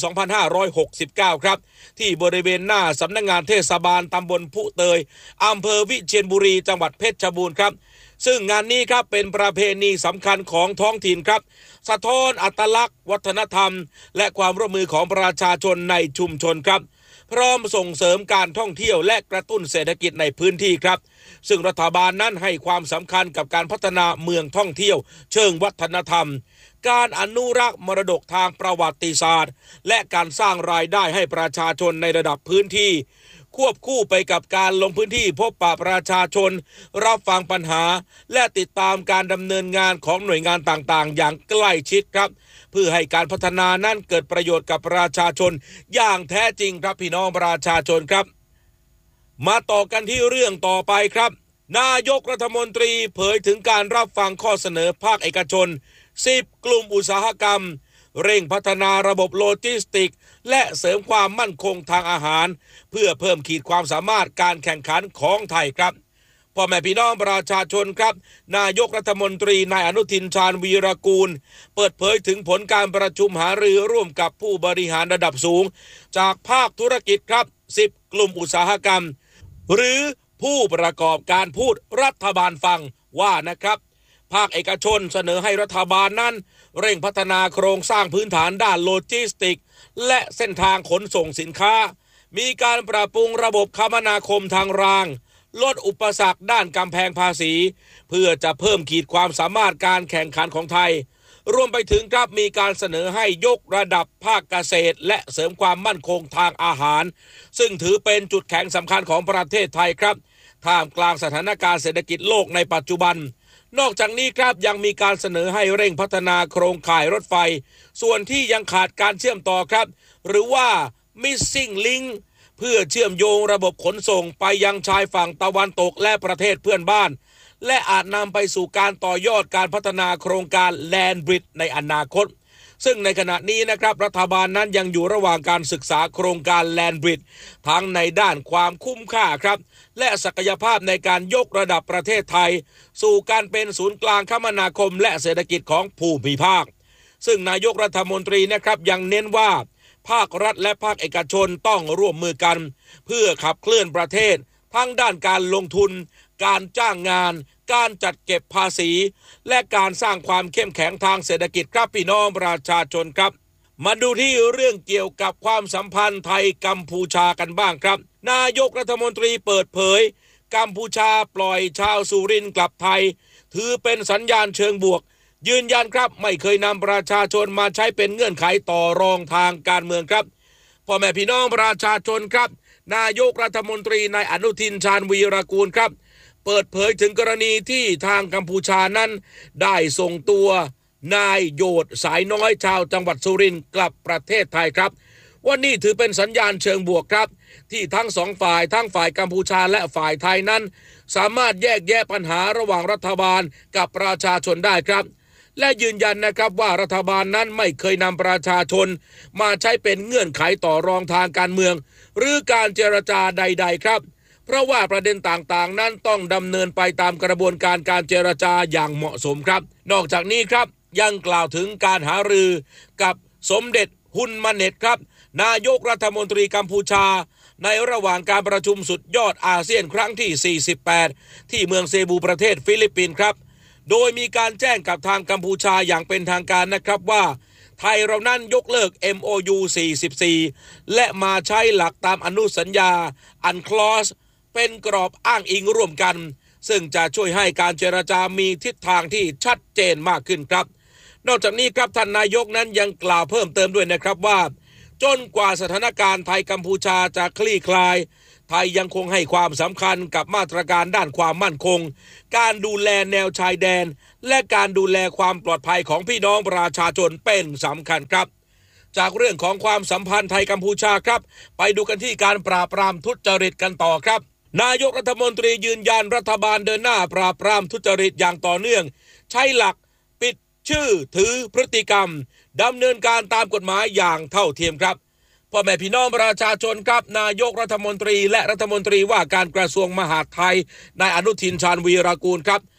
2569 ครับที่บริเวณหน้าสำนักงานเทศบาลตำบลผู้เตยอำเภอวิเชียรบุรีจังหวัดเพชรบูรณ์ครับซึ่งงานนี้ครับเป็นประเพณีสำคัญของท้องถิ่นครับสะท้อนอัตลักษณ์วัฒนธรรมและความร่วมมือของประชาชนในชุมชนครับพร้อมส่งเสริมการท่องเที่ยวและกระตุ้นเศรษฐกิจในพื้นที่ครับซึ่งรัฐบาลนั้นให้ความสำคัญกับการพัฒนาเมืองท่องเที่ยวเชิงวัฒนธรรมการอนุรักษ์มรดกทางประวัติศาสตร์และการสร้างรายได้ให้ประชาชนในระดับพื้นที่ควบคู่ไปกับการลงพื้นที่พบปะประชาชนรับฟังปัญหาและติดตามการดำเนินงานของหน่วยงานต่างๆอย่างใกล้ชิดครับเพื่อให้การพัฒนานั้นเกิดประโยชน์กับประชาชนอย่างแท้จริงครับพี่น้องประชาชนครับมาต่อกันที่เรื่องต่อไปครับนายกรัฐมนตรีเผยถึงการรับฟังข้อเสนอภาคเอกชน10 กลุ่มอุตสาหกรรมเร่งพัฒนาระบบโลจิสติกส์และเสริมความมั่นคงทางอาหารเพื่อเพิ่มขีดความสามารถการแข่งขันของไทยครับพ่อแม่พี่น้องประชาชนครับนายกรัฐมนตรีนายอนุทินชาญวีรกูลเปิดเผยถึงผลการประชุมหารือร่วมกับผู้บริหารระดับสูงจากภาคธุรกิจครับ10 กลุ่มอุตสาหกรรมหรือผู้ประกอบการพูดรัฐบาลฟังว่านะครับภาคเอกชนเสนอให้รัฐบาลนั้นเร่งพัฒนาโครงสร้างพื้นฐานด้านโลจิสติกส์และเส้นทางขนส่งสินค้ามีการปรับปรุงระบบคมนาคมทางรางลดอุปสรรคด้านกำแพงภาษีเพื่อจะเพิ่มขีดความสามารถการแข่งขันของไทยรวมไปถึงครับมีการเสนอให้ยกระดับภาคเกษตรและเสริมความมั่นคงทางอาหารซึ่งถือเป็นจุดแข็งสำคัญของประเทศไทยครับท่ามกลางสถานการณ์เศรษฐกิจโลกในปัจจุบันนอกจากนี้ครับยังมีการเสนอให้เร่งพัฒนาโครงข่ายรถไฟส่วนที่ยังขาดการเชื่อมต่อครับหรือว่า missing link เพื่อเชื่อมโยงระบบขนส่งไปยังชายฝั่งตะวันตกและประเทศเพื่อนบ้านและอาจนำไปสู่การต่อยอดการพัฒนาโครงการ Land Bridge ในอนาคตซึ่งในขณะนี้นะครับรัฐบาลนั้นยังอยู่ระหว่างการศึกษาโครงการ Land Bridge ทั้งในด้านความคุ้มค่าครับและศักยภาพในการยกระดับประเทศไทยสู่การเป็นศูนย์กลางคมนาคมและเศรษฐกิจของภูมิภาคซึ่งนายกรัฐมนตรีนะครับยังเน้นว่าภาครัฐและภาคเอกชนต้องร่วมมือกันเพื่อขับเคลื่อนประเทศทั้งด้านการลงทุนการจ้างงานการจัดเก็บภาษีและการสร้างความเข้มแข็งทางเศรษฐกิจครับพี่น้องประชาชนครับมาดูที่เรื่องเกี่ยวกับความสัมพันธ์ไทยกัมพูชากันบ้างครับนายกรัฐมนตรีเปิดเผยกัมพูชาปล่อยชาวสุรินทร์กลับไทยถือเป็นสัญญาณเชิงบวกยืนยันครับไม่เคยนำประชาชนมาใช้เป็นเงื่อนไขต่อรองทางการเมืองครับพ่อแม่พี่น้องประชาชนครับนายกรัฐมนตรีนายอนุทินชาญวีรกูลครับเปิดเผยถึงกรณีที่ทางกัมพูชานั้นได้ส่งตัวนายโยดสายน้อยชาวจังหวัดสุรินทร์กลับประเทศไทยครับว่านี่ถือเป็นสัญญาณเชิงบวกครับที่ทั้งสองฝ่ายทั้งฝ่ายกัมพูชาและฝ่ายไทยนั้นสามารถแยกแยะปัญหาระหว่างรัฐบาลกับประชาชนได้ครับและยืนยันนะครับว่ารัฐบาลนั้นไม่เคยนำประชาชนมาใช้เป็นเงื่อนไขต่อรองทางการเมืองหรือการเจรจาใดๆครับเพราะว่าประเด็นต่างๆนั้นต้องดำเนินไปตามกระบวนการการเจรจาอย่างเหมาะสมครับนอกจากนี้ครับยังกล่าวถึงการหารือกับสมเด็จฮุนมาเน็ตครับนายกรัฐมนตรีกัมพูชาในระหว่างการประชุมสุดยอดอาเซียนครั้งที่48ที่เมืองเซบูประเทศฟิลิปปินส์ครับโดยมีการแจ้งกับทางกัมพูชาอย่างเป็นทางการนะครับว่าไทยเรานั้นยกเลิก MOU 44และมาใช้หลักตามอนุสัญญา UNCLOS เป็นกรอบอ้างอิงร่วมกันซึ่งจะช่วยให้การเจรจามีทิศทางที่ชัดเจนมากขึ้นครับนอกจากนี้ครับท่านนายกนั้นยังกล่าวเพิ่มเติมด้วยนะครับว่าจนกว่าสถานการณ์ไทยกัมพูชาจะคลี่คลายไทยยังคงให้ความสำคัญกับมาตรการด้านความมั่นคงการดูแลแนวชายแดนและการดูแลความปลอดภัยของพี่น้องประชาชนเป็นสำคัญครับจากเรื่องของความสัมพันธ์ไทยกัมพูชาครับไปดูกันที่การปราบปรามทุจริตกันต่อครับนายกรัฐมนตรียืนยันรัฐบาลเดินหน้าปราบปรามทุจริตอย่างต่อเนื่องใช้หลักปิดชื่อถือพฤติกรรมดำเนินการตามกฎหมายอย่างเท่าเทียมครับพ่อแม่พี่น้องประชาชนครับนายกรัฐมนตรีและรัฐมนตรีว่าการกระทรวงมหาดไทยนายอนุทินชาญวีรกูลครับเ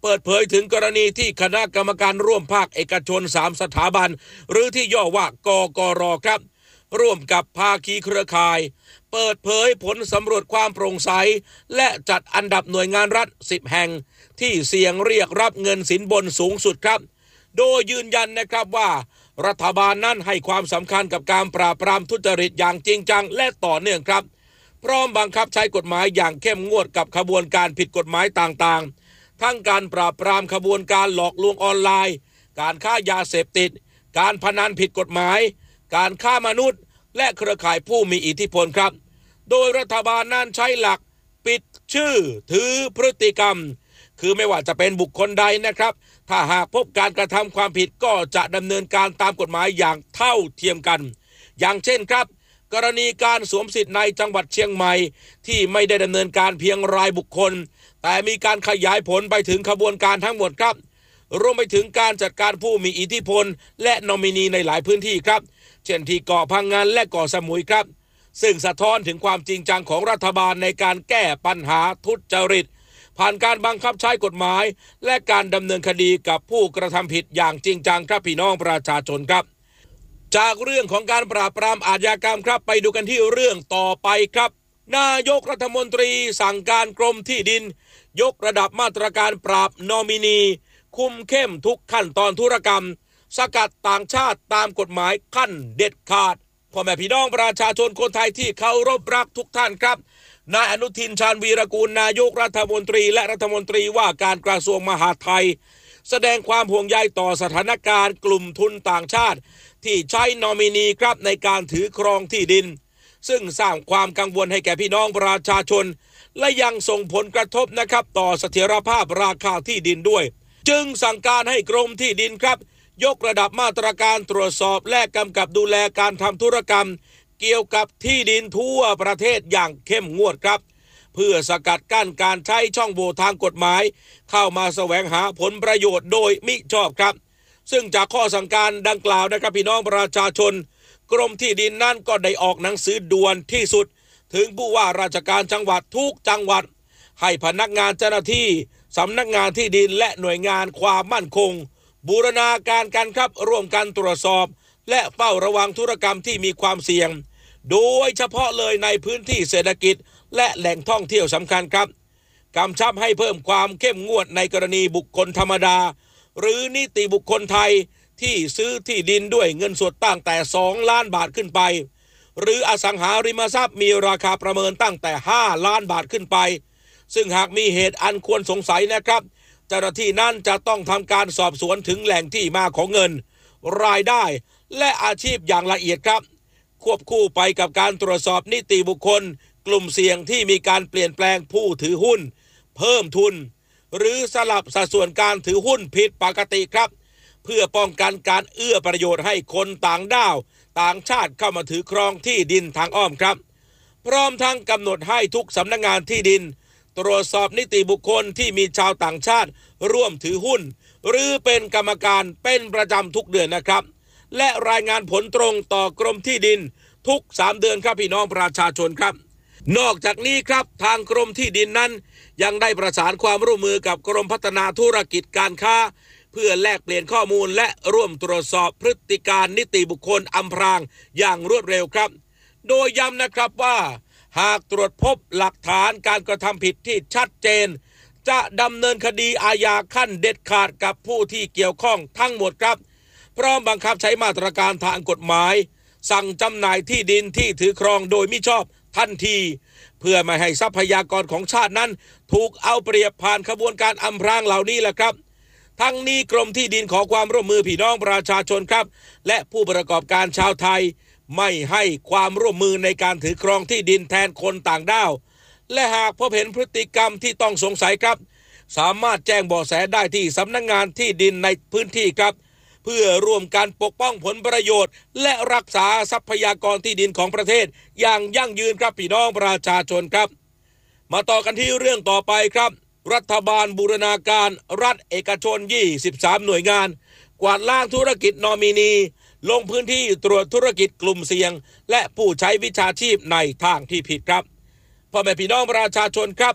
ปิดเผยถึงกรณีที่คณะกรรมการร่วมภาคเอกชน3สถาบันหรือที่ย่อว่ากกร.ครับร่วมกับภาคีเครือข่ายเปิดเผยผลสำรวจความโปร่งใสและจัดอันดับหน่วยงานรัฐ10แห่งที่เสี่ยงเรียกรับเงินสินบนสูงสุดครับโดยยืนยันนะครับว่ารัฐบาลนั้นให้ความสำคัญกับการปราบปรามทุจริตอย่างจริงจังและต่อเนื่องครับพร้อมบังคับใช้กฎหมายอย่างเข้มงวดกับขบวนการผิดกฎหมายต่างๆทั้งการปราบปรามขบวนการหลอกลวงออนไลน์การค้ายาเสพติดการพนันผิดกฎหมายการฆ่ามนุษย์และเครือข่ายผู้มีอิทธิพลครับโดยรัฐบาลนั้นใช้หลักปิดชื่อถือพฤติกรรมคือไม่ว่าจะเป็นบุคคลใดนะครับถ้าหากพบการกระทำความผิดก็จะดำเนินการตามกฎหมายอย่างเท่าเทียมกันอย่างเช่นครับกรณีการสวมสิทธิ์ในจังหวัดเชียงใหม่ที่ไม่ได้ดำเนินการเพียงรายบุคคลแต่มีการขยายผลไปถึงขบวนการทั้งหมดครับรวมไปถึงการจัดการผู้มีอิทธิพลและนอมินีในหลายพื้นที่ครับเช่นที่เกาะพังงานและเกาะสมุยครับซึ่งสะท้อนถึงความจริงจังของรัฐบาลในการแก้ปัญหาทุจริตผ่านการบังคับใช้กฎหมายและการดำเนินคดีกับผู้กระทำผิดอย่างจริงจังครับพี่น้องประชาชนครับจากเรื่องของการปราบปรามอาชญากรรมครับไปดูกันที่เรื่องต่อไปครับนายกรัฐมนตรีสั่งการกรมที่ดินยกระดับมาตรการปราบนอมินีคุมเข้มทุกขั้นตอนธุรกรรมสกัดต่างชาติตามกฎหมายขั้นเด็ดขาดพ่อแม่พี่น้องประชาชนคนไทยที่เคารพรักทุกท่านครับนายอนุทินชาญวีรกูลนายกรัฐมนตรีและรัฐมนตรีว่าการกระทรวงมหาดไทยแสดงความห่วงใยต่อสถานการณ์กลุ่มทุนต่างชาติที่ใช้นอมินีครับในการถือครองที่ดินซึ่งสร้างความกังวลให้แก่พี่น้องประชาชนและยังส่งผลกระทบนะครับต่อเสถียรภาพราคาที่ดินด้วยจึงสั่งการให้กรมที่ดินครับยกระดับมาตรการตรวจสอบและกำกับดูแลการทำธุรกรรมเกี่ยวกับที่ดินทั่วประเทศอย่างเข้มงวดครับเพื่อสกัดกั้นการใช้ช่องโหว่ทางกฎหมายเข้ามาแสวงหาผลประโยชน์โดยมิชอบครับซึ่งจากข้อสั่งการดังกล่าวนะครับพี่น้องประชาชนกรมที่ดินนั่นก็ได้ออกหนังสือด่วนที่สุดถึงผู้ว่าราชการจังหวัดทุกจังหวัดให้พนักงานเจ้าหน้าที่สำนักงานที่ดินและหน่วยงานความมั่นคงบูรณาการกันครับร่วมกันตรวจสอบและเฝ้าระวังธุรกรรมที่มีความเสี่ยงโดยเฉพาะเลยในพื้นที่เศรษฐกิจและแหล่งท่องเที่ยวสำคัญครับกำชับให้เพิ่มความเข้มงวดในกรณีบุคคลธรรมดาหรือนิติบุคคลไทยที่ซื้อที่ดินด้วยเงินสดตั้งแต่2 ล้านบาทขึ้นไปหรืออสังหาริมทรัพย์มีราคาประเมินตั้งแต่5 ล้านบาทขึ้นไปซึ่งหากมีเหตุอันควรสงสัยนะครับเจ้าหน้าที่นั้นจะต้องทำการสอบสวนถึงแหล่งที่มาของเงินรายได้และอาชีพอย่างละเอียดครับควบคู่ไปกับการตรวจสอบนิติบุคคลกลุ่มเสี่ยงที่มีการเปลี่ยนแปลงผู้ถือหุ้นเพิ่มทุนหรือสลับสัดส่วนการถือหุ้นผิดปกติครับเพื่อป้องกันการเอื้อประโยชน์ให้คนต่างด้าวต่างชาติเข้ามาถือครองที่ดินทางอ้อมครับพร้อมทั้งกำหนดให้ทุกสำนักงานที่ดินตรวจสอบนิติบุคคลที่มีชาวต่างชาติร่วมถือหุ้นหรือเป็นกรรมการเป็นประจำทุกเดือนนะครับและรายงานผลตรงต่อกรมที่ดินทุก3 เดือนครับพี่น้องประชาชนครับนอกจากนี้ครับทางกรมที่ดินนั้นยังได้ประสานความร่วมมือกับกรมพัฒนาธุรกิจการค้าเพื่อแลกเปลี่ยนข้อมูลและร่วมตรวจสอบพฤติการนิติบุคคลอำพรางอย่างรวดเร็วครับโดยย้ำนะครับว่าหากตรวจพบหลักฐานการกระทำผิดที่ชัดเจนจะดำเนินคดีอาญาขั้นเด็ดขาดกับผู้ที่เกี่ยวข้องทั้งหมดครับพร้อมบังคับใช้มาตรการทางกฎหมายสั่งจำหน่ายที่ดินที่ถือครองโดยมิชอบทันทีเพื่อไม่ให้ทรัพยากรของชาตินั้นถูกเอาเปรียบผ่านขบวนการอำพรางเหล่านี้แหละครับทั้งนี้กรมที่ดินขอความร่วมมือพี่น้องประชาชนครับและผู้ประกอบการชาวไทยไม่ให้ความร่วมมือในการถือครองที่ดินแทนคนต่างด้าวและหากพบเห็นพฤติกรรมที่ต้องสงสัยครับสามารถแจ้งเบาะแสได้ที่สำนักงานที่ดินในพื้นที่ครับเพื่อร่วมกันปกป้องผลประโยชน์และรักษาทรัพยากรที่ดินของประเทศอย่างยั่งยืนครับพี่น้องประชาชนครับมาต่อกันที่เรื่องต่อไปครับรัฐบาลบูรณาการรัฐเอกชน23 หน่วยงานกวาดล้างธุรกิจนอมินีลงพื้นที่ตรวจธุรกิจกลุ่มเสี่ยงและผู้ใช้วิชาชีพในทางที่ผิดครับพ่อแม่พี่น้องประชาชนครับ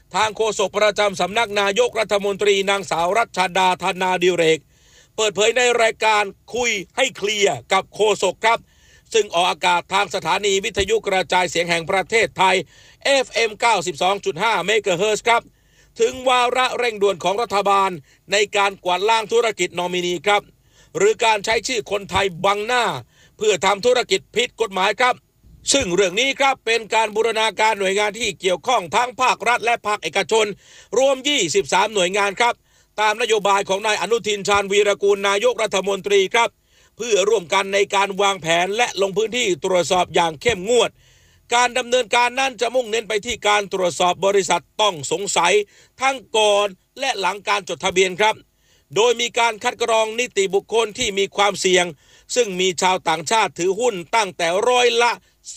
ทางโฆษกประจำสำนักนายกรัฐมนตรีนางสาวรัชดาธนาดิเรกเปิดเผยในรายการคุยให้เคลียร์กับโฆษกครับซึ่งออกอากาศทางสถานีวิทยุกระจายเสียงแห่งประเทศไทย FM 92.5 เมกะเฮิรตซ์ครับถึงวาระเร่งด่วนของรัฐบาลในการกวาดล้างธุรกิจนอมินีครับหรือการใช้ชื่อคนไทยบังหน้าเพื่อทำธุรกิจผิดกฎหมายครับซึ่งเรื่องนี้ครับเป็นการบูรณาการหน่วยงานที่เกี่ยวข้องทั้งภาครัฐและภาคเอกชนรวม23หน่วยงานครับตามนโยบายของนายอนุทินชาญวีรกูลนายกรัฐมนตรีครับเพื่อร่วมกันในการวางแผนและลงพื้นที่ตรวจสอบอย่างเข้มงวดการดำเนินการนั้นจะมุ่งเน้นไปที่การตรวจสอบบริษัทต้องสงสัยทั้งก่อนและหลังการจดทะเบียนครับโดยมีการคัดกรองนิติบุคคลที่มีความเสี่ยงซึ่งมีชาวต่างชาติถือหุ้นตั้งแต่ร้อยละ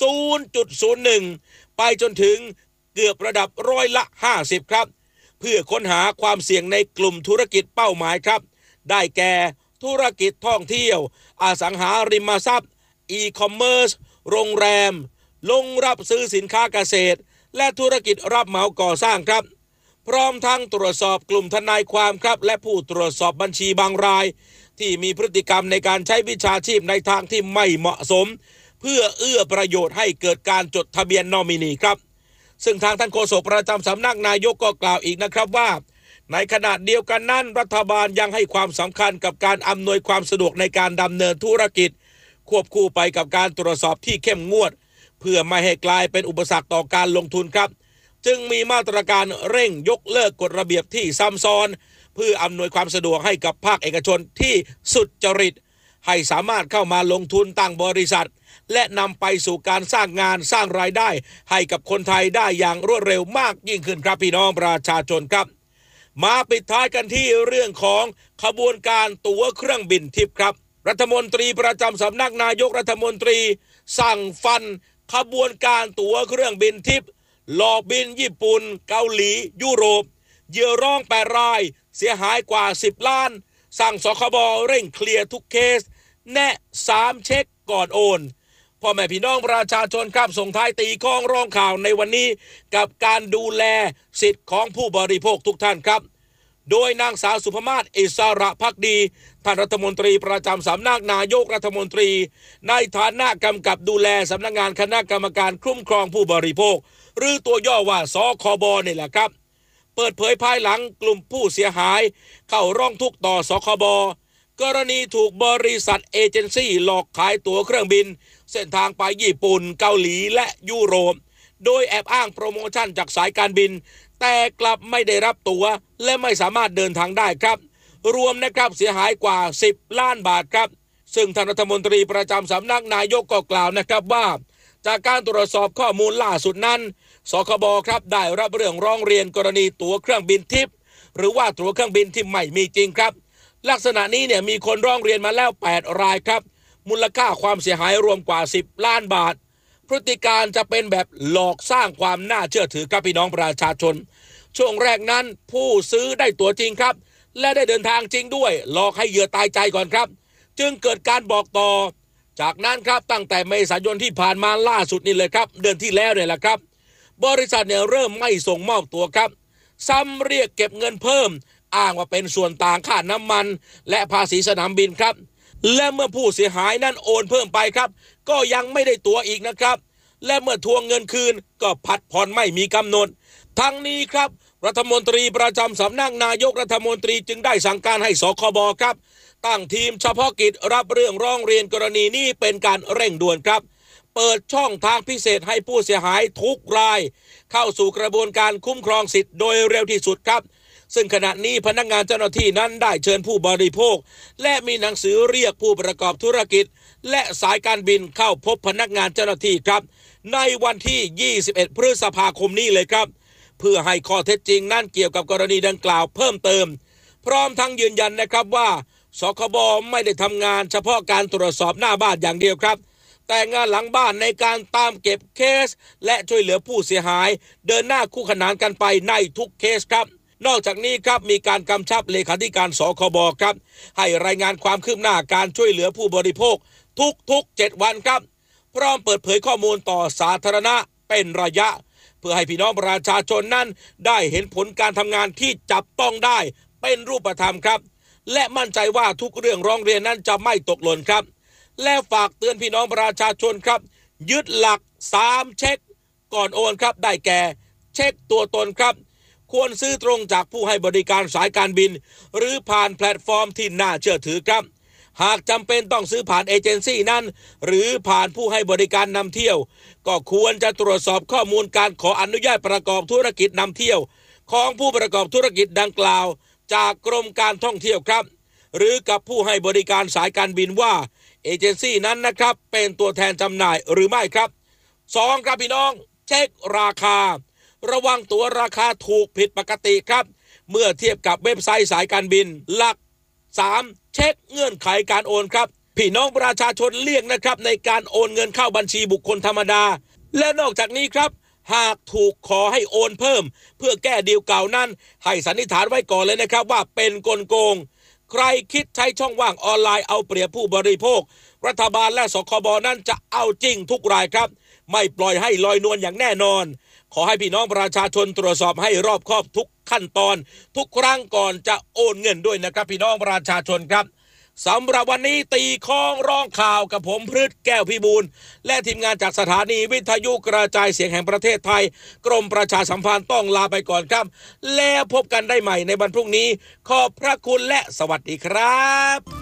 0.01 ไปจนถึงเกือบระดับร้อยละ 50 ครับเพื่อค้นหาความเสี่ยงในกลุ่มธุรกิจเป้าหมายครับได้แก่ธุรกิจท่องเที่ยวอสังหาริมทรัพย์อีคอมเมิร์ซโรงแรมลงรับซื้อสินค้าเกษตรและธุรกิจรับเหมาก่อสร้างครับพร้อมทั้งตรวจสอบกลุ่มทนายความครับและผู้ตรวจสอบบัญชีบางรายที่มีพฤติกรรมในการใช้วิชาชีพในทางที่ไม่เหมาะสมเพื่อเอื้อประโยชน์ให้เกิดการจดทะเบียนนอมินีครับซึ่งทางท่านโฆษกประจำสำนักนายกก็กล่าวอีกนะครับว่าในขณะเดียวกันนั้นรัฐบาลยังให้ความสำคัญกับการอำนวยความสะดวกในการดำเนินธุรกิจควบคู่ไปกับการตรวจสอบที่เข้มงวดเพื่อไม่ให้กลายเป็นอุปสรรคต่อการลงทุนครับจึงมีมาตรการเร่งยกเลิกกฎระเบียบที่ซ้ำซ้อนเพื่ออำนวยความสะดวกให้กับภาคเอกชนที่สุจริตให้สามารถเข้ามาลงทุนตั้งบริษัทและนำไปสู่การสร้างงานสร้างรายได้ให้กับคนไทยได้อย่างรวดเร็วมากยิ่งขึ้นครับพี่น้องประชาชนครับมาปิดท้ายกันที่เรื่องของขบวนการตั๋วเครื่องบินทิพย์ครับรัฐมนตรีประจำสำนักนายกรัฐมนตรีสั่งฟันขบวนการตั๋วเครื่องบินทิพย์หลอกบินญี่ปุ่นเกาหลียุโรปเหยื่อร้อง8รายเสียหายกว่า10ล้านสั่งสคบเร่งเคลียร์ทุกเคสแนะ3เช็คก่อนโอนพ่อแม่พี่น้องประชาชนครับส่งท้ายตีข้องร้องข่าวในวันนี้กับการดูแลสิทธิ์ของผู้บริโภคทุกท่านครับโดยนางสาวสุภมาศ อิสระภักดีท่านรัฐมนตรีประจำสำนักนายกรัฐมนตรีในฐานะกำกับดูแลสำนักงานคณะกรรมการคุ้มครองผู้บริโภคหรือตัวย่อว่าสคบนี่แหละครับเปิดเผยภายหลังกลุ่มผู้เสียหายเข้าร้องทุกข์ต่อสคบกรณีถูกบริษัทเอเจนซี่หลอกขายตั๋วเครื่องบินเส้นทางไปญี่ปุ่นเกาหลีและยุโรปโดยแอบอ้างโปรโมชั่นจากสายการบินแต่กลับไม่ได้รับตั๋วและไม่สามารถเดินทางได้ครับรวมนะครับเสียหายกว่า10ล้านบาทครับซึ่งท่านรัฐมนตรีประจำสำนักนายกก็กล่าวนะครับว่าจากการตรวจสอบข้อมูลล่าสุดนั้นสคบครับได้รับเรื่องร้องเรียนกรณีตั๋วเครื่องบินทิพย์หรือว่าตั๋วเครื่องบินที่ไม่มีจริงครับลักษณะนี้เนี่ยมีคนร้องเรียนมาแล้ว8รายครับมูลค่าความเสียหายรวมกว่า10ล้านบาทพฤติการจะเป็นแบบหลอกสร้างความน่าเชื่อถือกับพี่น้องประชาชนช่วงแรกนั้นผู้ซื้อได้ตั๋วจริงครับและได้เดินทางจริงด้วยหลอกให้เหยื่อตายใจก่อนครับจึงเกิดการบอกต่อจากนั้นครับตั้งแต่เมษายนที่ผ่านมาล่าสุดนี่เลยครับเดือนที่แล้วเนี่ยแหละครับบริษัทเนี่ยเริ่มไม่ส่งมอบตั๋วครับซ้ำเรียกเก็บเงินเพิ่มอ้างว่าเป็นส่วนต่างค่าน้ำมันและภาษีสนามบินครับและเมื่อผู้เสียหายนั้นโอนเพิ่มไปครับก็ยังไม่ได้ตั๋วอีกนะครับและเมื่อทวงเงินคืนก็ผัดผ่อนไม่มีกำหนดทั้งนี้ครับรัฐมนตรีประจำสำนักนายกรัฐมนตรีจึงได้สั่งการให้สคบครับตั้งทีมเฉพาะกิจรับเรื่องร้องเรียนกรณีนี้เป็นการเร่งด่วนครับเปิดช่องทางพิเศษให้ผู้เสียหายทุกรายเข้าสู่กระบวนการคุ้มครองสิทธิ์โดยเร็วที่สุดครับซึ่งขณะนี้พนักงานเจ้าหน้าที่นั้นได้เชิญผู้บริโภคและมีหนังสือเรียกผู้ประกอบธุรกิจและสายการบินเข้าพบพนักงานเจ้าหน้าที่ครับในวันที่21พฤษภาคมนี้เลยครับเพื่อให้ข้อเท็จจริงนั้นเกี่ยวกับกรณีดังกล่าวเพิ่มเติมพร้อมทั้งยืนยันนะครับว่าสคบไม่ได้ทำงานเฉพาะการตรวจสอบหน้าบ้านอย่างเดียวครับแต่งานหลังบ้านในการตามเก็บเคสและช่วยเหลือผู้เสียหายเดินหน้าคู่ขนานกันไปในทุกเคสครับนอกจากนี้ครับมีการกำชับเลขาธิการสคบครับให้รายงานความคืบหน้าการช่วยเหลือผู้บริโภคทุก7วันครับพร้อมเปิดเผยข้อมูลต่อสาธารณะเป็นระยะพื่อให้พี่น้องประชาชนนั้นได้เห็นผลการทำงานที่จับต้องได้เป็นรูปธรรมครับและมั่นใจว่าทุกเรื่องร้องเรียนนั้นจะไม่ตกหล่นครับและฝากเตือนพี่น้องประชาชนครับยึดหลัก3เช็คก่อนโอนครับได้แก่เช็คตัวตนครับควรซื้อตรงจากผู้ให้บริการสายการบินหรือผ่านแพลตฟอร์มที่น่าเชื่อถือครับหากจำเป็นต้องซื้อผ่านเอเจนซี่นั้นหรือผ่านผู้ให้บริการนำเที่ยวก็ควรจะตรวจสอบข้อมูลการขออนุญาตประกอบธุรกิจนำเที่ยวของผู้ประกอบธุรกิจดังกล่าวจากกรมการท่องเที่ยวครับหรือกับผู้ให้บริการสายการบินว่าเอเจนซี่นั้นนะครับเป็นตัวแทนจำหน่ายหรือไม่ครับ2ครับพี่น้องเช็คราคาระวังตัวราคาถูกผิดปกติครับเมื่อเทียบกับเว็บไซต์สายการบินหลัก3เช็คเงื่อนไขการโอนครับพี่น้องประชาชนเลี่ยงนะครับในการโอนเงินเข้าบัญชีบุคคลธรรมดาและนอกจากนี้ครับหากถูกขอให้โอนเพิ่มเพื่อแก้ดีลเก่านั้นให้สันนิษฐานไว้ก่อนเลยนะครับว่าเป็นกลโกงใครคิดใช้ช่องว่างออนไลน์เอาเปรียบผู้บริโภครัฐบาลและสคบนั้นจะเอาจริงทุกรายครับไม่ปล่อยให้ลอยนวลอย่างแน่นอนขอให้พี่น้องประชาชนตรวจสอบให้รอบคอบทุกขั้นตอนทุกครั้งก่อนจะโอนเงินด้วยนะครับพี่น้องประชาชนครับสำหรับวันนี้ตีข้องร้องข่าวกับผมพฤทธิ์แก้วพิบูลและทีมงานจากสถานีวิทยุกระจายเสียงแห่งประเทศไทยกรมประชาสัมพันธ์ต้องลาไปก่อนครับแล้วพบกันได้ใหม่ในวันพรุ่งนี้ขอบพระคุณและสวัสดีครับ